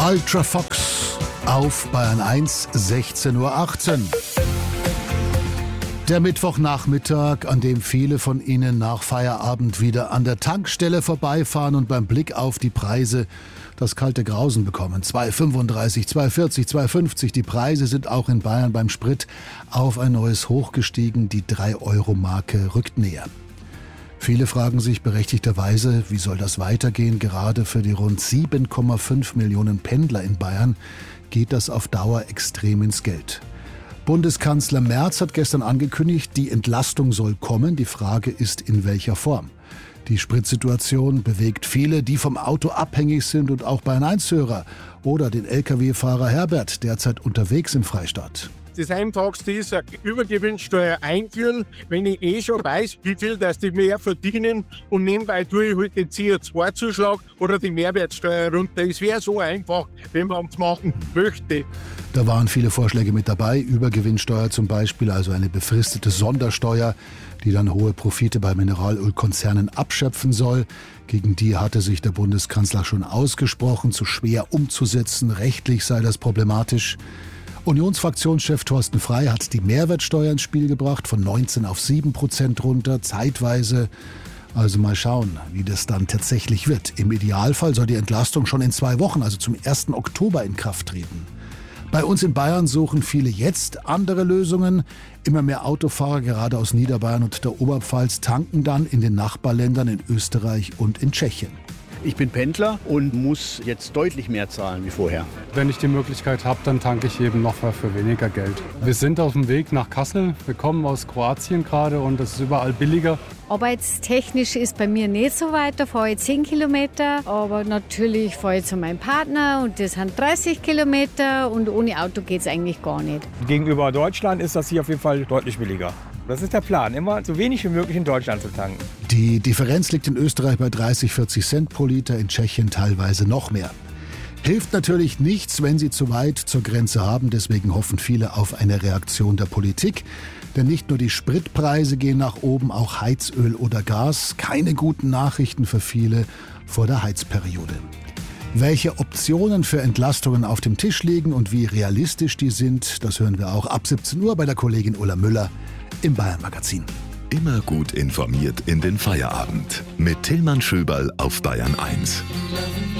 Ultra Fox auf Bayern 1, 16:18 Uhr. Der Mittwochnachmittag, an dem viele von Ihnen nach Feierabend wieder an der Tankstelle vorbeifahren und beim Blick auf die Preise das kalte Grausen bekommen. 2,35, 2,40, 2,50. Die Preise sind auch in Bayern beim Sprit auf ein neues Hoch gestiegen. Die 3-Euro-Marke rückt näher. Viele fragen sich berechtigterweise, wie soll das weitergehen? Gerade für die rund 7,5 Millionen Pendler in Bayern geht das auf Dauer extrem ins Geld. Bundeskanzler Merz hat gestern angekündigt, die Entlastung soll kommen. Die Frage ist, in welcher Form. Die Spritsituation bewegt viele, die vom Auto abhängig sind und auch Bayern 1-Hörer oder den Lkw-Fahrer Herbert, derzeit unterwegs im Freistaat. Das Einfachste ist, eine Übergewinnsteuer einführen, wenn ich schon weiß, wie viel dass die mehr verdienen und nebenbei tue ich halt den CO2-Zuschlag oder die Mehrwertsteuer runter. Es wäre so einfach, wenn man es machen möchte. Da waren viele Vorschläge mit dabei, Übergewinnsteuer zum Beispiel, also eine befristete Sondersteuer, die dann hohe Profite bei Mineralölkonzernen abschöpfen soll. Gegen die hatte sich der Bundeskanzler schon ausgesprochen, zu schwer umzusetzen, rechtlich sei das problematisch. Unionsfraktionschef Thorsten Frey hat die Mehrwertsteuer ins Spiel gebracht, von 19 auf 7% runter, zeitweise. Also mal schauen, wie das dann tatsächlich wird. Im Idealfall soll die Entlastung schon in 2 Wochen, also zum 1. Oktober in Kraft treten. Bei uns in Bayern suchen viele jetzt andere Lösungen. Immer mehr Autofahrer, gerade aus Niederbayern und der Oberpfalz, tanken dann in den Nachbarländern in Österreich und in Tschechien. Ich bin Pendler und muss jetzt deutlich mehr zahlen wie vorher. Wenn ich die Möglichkeit habe, dann tanke ich eben noch für weniger Geld. Wir sind auf dem Weg nach Kassel. Wir kommen aus Kroatien gerade und es ist überall billiger. Arbeitstechnisch ist bei mir nicht so weit, da fahre ich 10 Kilometer. Aber natürlich fahre ich zu meinem Partner und das sind 30 Kilometer und ohne Auto geht es eigentlich gar nicht. Gegenüber Deutschland ist das hier auf jeden Fall deutlich billiger. Das ist der Plan, immer so wenig wie möglich in Deutschland zu tanken. Die Differenz liegt in Österreich bei 30, 40 Cent pro Liter, in Tschechien teilweise noch mehr. Hilft natürlich nichts, wenn Sie zu weit zur Grenze haben. Deswegen hoffen viele auf eine Reaktion der Politik. Denn nicht nur die Spritpreise gehen nach oben, auch Heizöl oder Gas. Keine guten Nachrichten für viele vor der Heizperiode. Welche Optionen für Entlastungen auf dem Tisch liegen und wie realistisch die sind, das hören wir auch ab 17 Uhr bei der Kollegin Ulla Müller im Bayern-Magazin. Immer gut informiert in den Feierabend mit Tillmann Schöberl auf Bayern 1.